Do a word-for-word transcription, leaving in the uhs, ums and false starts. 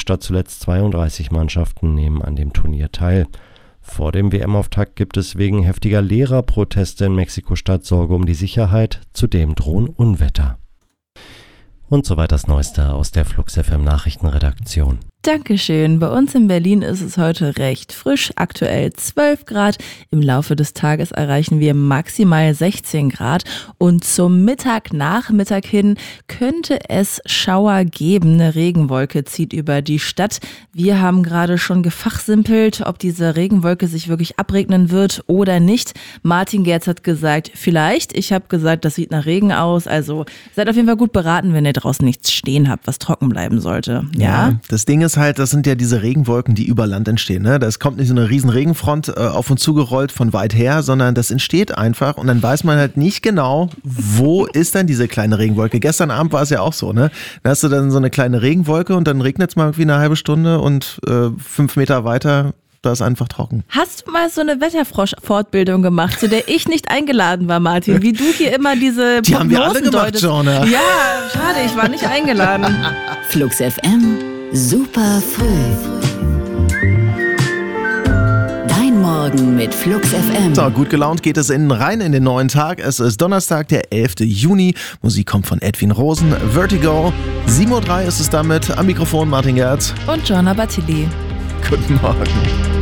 Mexiko-Stadt zuletzt zweiunddreißig Mannschaften nehmen an dem Turnier teil. Vor dem W M-Auftakt gibt es wegen heftiger Lehrerproteste in Mexiko-Stadt Sorge um die Sicherheit, zudem drohen Unwetter. Und soweit das Neueste aus der Flux F M Nachrichtenredaktion. Dankeschön. Bei uns in Berlin ist es heute recht frisch, aktuell zwölf Grad. Im Laufe des Tages erreichen wir maximal sechzehn Grad und zum Mittag, Nachmittag hin könnte es Schauer geben. Eine Regenwolke zieht über die Stadt. Wir haben gerade schon gefachsimpelt, ob diese Regenwolke sich wirklich abregnen wird oder nicht. Martin Gerz hat gesagt, vielleicht. Ich habe gesagt, das sieht nach Regen aus. Also seid auf jeden Fall gut beraten, wenn ihr draußen nichts stehen habt, was trocken bleiben sollte. Ja, ja, das Ding ist halt, das sind ja diese Regenwolken, die über Land entstehen. Ne? Das kommt nicht so eine riesen Regenfront äh, auf uns zugerollt von weit her, sondern das entsteht einfach und dann weiß man halt nicht genau, wo ist denn diese kleine Regenwolke. Gestern Abend war es ja auch so, ne? Da hast du dann so eine kleine Regenwolke und dann regnet es mal irgendwie eine halbe Stunde und äh, fünf Meter weiter da ist einfach trocken. Hast du mal so eine Wetterfrosch-Fortbildung gemacht, zu der ich nicht eingeladen war, Martin? Wie du hier immer diese Die haben wir alle gemacht, Jonah. Ja, schade, ich war nicht eingeladen. Flux F M, super früh. Dein Morgen mit Flux F M. So, gut gelaunt geht es innen rein in den neuen Tag. Es ist Donnerstag, der elften Juni. Musik kommt von Edwin Rosen. Vertigo. sieben Uhr drei ist es damit. Am Mikrofon Martin Gerz. Und Jonah Battili. Guten Morgen.